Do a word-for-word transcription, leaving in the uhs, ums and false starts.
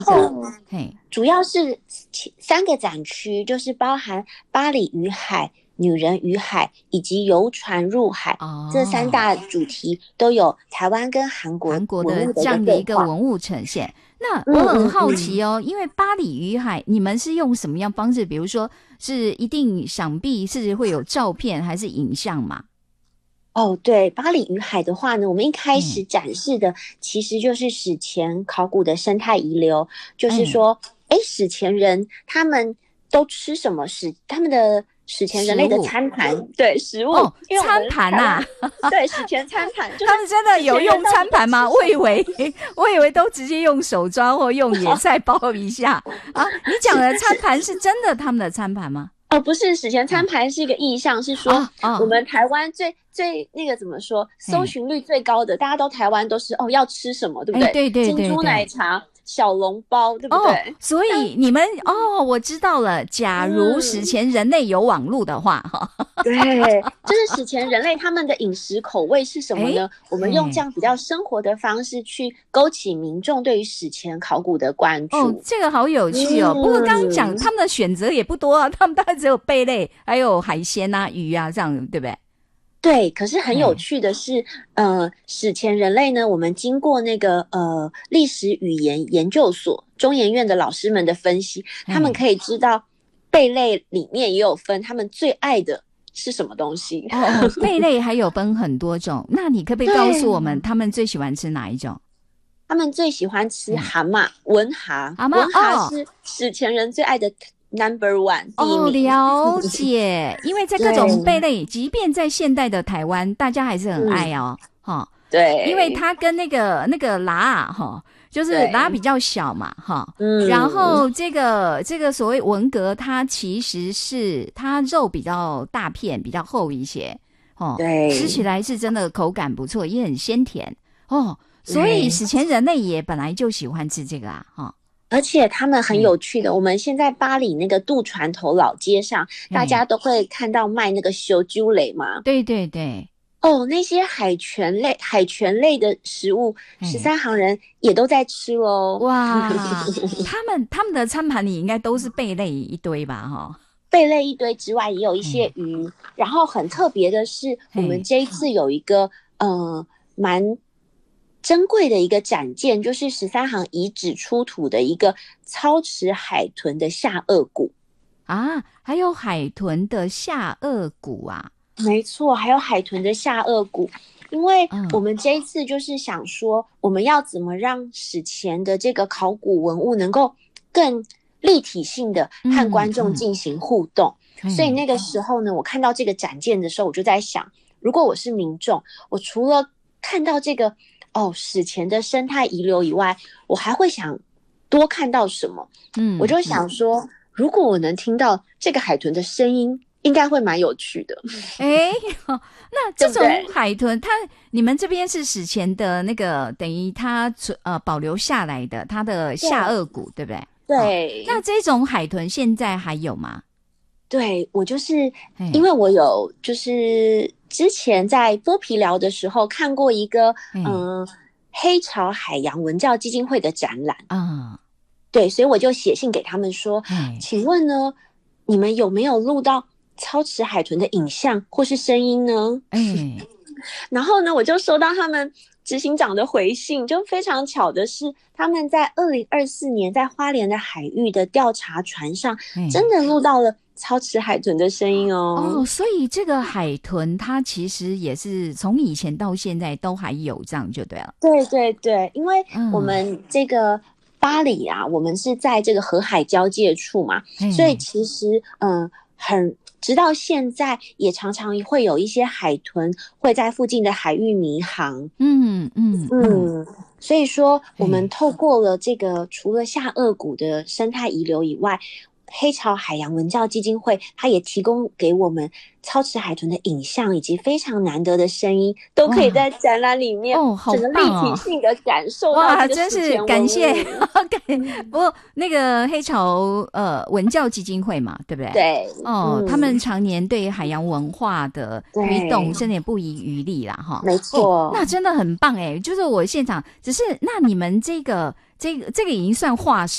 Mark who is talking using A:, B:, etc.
A: 着？
B: 哦，
A: 嘿，
B: 主要是三个展区，就是包含巴黎与海、女人与海以及游船入海这三
A: 哦，
B: 大主题，都有台湾跟韩国
A: 韩国
B: 文物的一个
A: 的这样的一
B: 对话。
A: 个文物呈现。那
B: 嗯
A: 我很
B: 嗯嗯。
A: 好奇哦，因为巴黎与海，你们是用什么样方式？比如说是一定想必是会有照片还是影像嘛？
B: 哦，对，巴黎与海的话呢，我们一开
A: 哎
B: 始展示的其实就是史前考古的生态遗留，就是
A: 哎，
B: 说，哎，史前人他们都吃什么？史他们的史前人类的
A: 食物
B: 餐盘，对，食物，
A: 哦，
B: 因为我
A: 餐
B: 们台湾
A: 盘呐、啊，
B: 对史前餐盘就是
A: 他们真的
B: 史
A: 有用
B: 前人到底
A: 餐盘吗？
B: 都吃
A: 我以为
B: 什么？
A: 我以为都直接用手抓或用野菜包一下啊。你讲的餐盘是真的他们的餐盘吗？
B: 哦，不是，史前餐
A: 啊
B: 盘是一个意象，是说
A: 啊啊！
B: 我们台湾最最那个怎么说，搜
A: 哎
B: 寻率最高的，大家都台湾都是哦要吃什么，对不
A: 哎，
B: 对？
A: 对对
B: 珍珠奶
A: 对对。
B: 茶、小笼包，对不
A: 哦，
B: 对？
A: 所以你们哦，我知道了。假如史
B: 嗯，
A: 前人类有网络的话，哈，
B: 对，就是史前人类他们的饮食口味是什么
A: 哎
B: 呢？我们用这
A: 哎，
B: 样比较生活的方式去勾起民众对于史前考古的关
A: 哦，
B: 注。
A: 这个好有趣哦。不过刚刚讲
B: 嗯，
A: 他们的选择也不多啊，他们大概只有贝类，还有海鲜啊、鱼啊这样，对不对？
B: 对，可是很有
A: 哎
B: 趣的是，呃，史前人类呢，我们经过那个呃历史语言研究所中研院的老师们的分析，他们
A: 哎，
B: 可以知道贝类里面也有分他们最爱的是什么东西。
A: 哦哦，贝类还有分很多种，那你可不可以告诉我们
B: 对，
A: 他们最喜欢吃哪一种？
B: 他们最喜欢吃
A: 哎，
B: 蛤蟆，文蛤，
A: 蛤蟆
B: 文蛤
A: 哦。
B: 是史前人最爱的 number one 第一
A: 哦，
B: 名。
A: 了解。因为在各种贝
B: 对，
A: 类，即便在现代的台湾，大家还是很爱
B: 嗯，
A: 哦，哈、哦，因为
B: 对
A: 它跟那个那个拉啊，哈、哦，就是拉比
B: 对，
A: 较小嘛，哈、哦，然
B: 嗯，
A: 后这个这个所谓文革，它其实是它肉比较大片，比较厚一些，哦，吃起
B: 对
A: 来是真的口感不错，也很鲜甜哦。所以
B: 对。
A: 史前人类也本来就喜欢吃这个啊，哈、哦，
B: 而且他们很
A: 哎
B: 有趣的，我们现在巴黎那个渡船头老街上，大
A: 哎，
B: 家都会看到卖那个修猪雷嘛。
A: 对对对，
B: 哦，那些海泉类、海泉类的食物，十
A: 哎。
B: 三行人也都在吃喽。
A: 哇，他们他们的餐盘里应该都是贝类一堆吧？哈，
B: 贝类一堆之外，也有一些
A: 嘿，
B: 鱼。然后很特别的是，我们
A: 嘿，
B: 这一次有一个呃蛮珍贵的一个展件，就是十三行遗址出土的一个操齿海豚的下颚骨。
A: 啊，还有海豚的下颚骨啊，
B: 没错，还有海豚的下颚骨，因为我
A: 嗯
B: 们这一次就是想说，我们要怎么让史前的这个考古文物能够更立体性的和观众
A: 嗯嗯，
B: 进行互动。所以
A: 嘿，
B: 那个时候呢，我看到这个展件的时候，我就在想，如果我是民众，我除了看到这个哦史前的生态遗留以外，我还会想多看到什么？我就
A: 嗯嗯，
B: 想说，如果我能听到这个海豚的声音，应该会蛮有趣的。
A: 哎，那这种
B: 对不对？
A: 海豚，它你们这边是史前的那个，等于它存呃保留下来的它的下
B: 对
A: 颚骨，对不对？好，那
B: 对
A: 这种海豚现在还有吗？
B: 对，我就是因
A: 嘿，
B: 为我有就是之前在剥皮寮的时候看过一个
A: 嘿，
B: 嗯黑潮海洋文教基金会的展览，
A: 啊，
B: 对，所以我就写信给他们说，
A: 嘿，
B: 请问呢，你们有没有录到操持海豚的影像或是声音呢？
A: 哎，
B: 然后呢，我就收到他们执行长的回信，就非常巧的是，他们在二零二四年在花莲的海域的调查船上，
A: 嘿。
B: 真的录到了操持海豚的声音哦。
A: 哦，所以这个海豚它其实也是从以前到现在都还有，这样就对了。
B: 对对对，因为我
A: 嗯，
B: 们这个巴黎啊，我们是在这个河海交界处嘛，所以
A: 嘿，
B: 其实嗯，很直到现在也常常会有一些海豚会在附近的海域迷航。
A: 嗯嗯嗯，
B: 嗯，所以说我们
A: 嘿，
B: 透过了这个除了下颚骨的生态遗留以外， 黑潮海洋文教基金会，它也提供给我们超持海豚的影像以及非常难得的声音，都可以在展览里面
A: 哦，好
B: 整个立体性的感受到
A: 哇，
B: 这个
A: 真是
B: 史前文物。
A: 感谢。不过那个黑潮呃文教基金会嘛，对不对？
B: 对，
A: 哦、
B: 嗯，
A: 他们常年对海洋文化的推动，真的也不遗余力啦，哈。
B: 没错、
A: 哦，那真的很棒哎！就是我现场，只是那你们这个这个这个已经算化石。